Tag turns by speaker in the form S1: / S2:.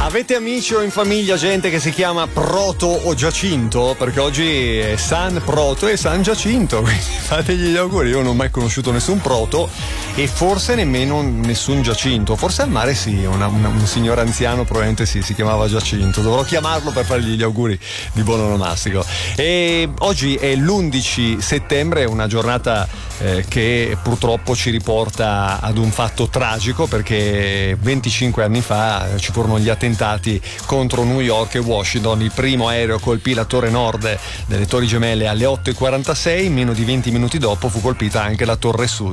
S1: Avete amici o in famiglia gente che si chiama Proto o Giacinto? Perché oggi è San Proto e San Giacinto, quindi fategli gli auguri. Io non ho mai conosciuto nessun Proto e forse nemmeno nessun Giacinto. Forse al mare sì, un signore anziano probabilmente sì, si chiamava Giacinto. Dovrò chiamarlo per fargli gli auguri di buon onomastico. E oggi è l'11 settembre, una giornata che purtroppo ci riporta ad un fatto tragico, perché 25 anni fa ci furono gli attentati contro New York e Washington. Il primo aereo colpì la torre nord delle Torri Gemelle alle 8:46, meno di 20 minuti dopo fu colpita anche la torre sud